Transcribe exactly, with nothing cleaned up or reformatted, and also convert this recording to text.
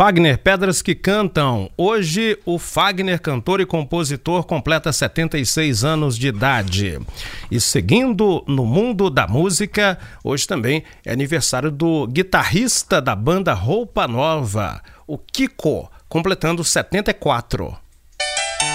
Fagner, Pedras que Cantam. Hoje o Fagner, cantor e compositor, completa setenta e seis anos de idade. E seguindo no mundo da música, hoje também é aniversário do guitarrista da banda Roupa Nova, o Kiko, completando setenta e quatro.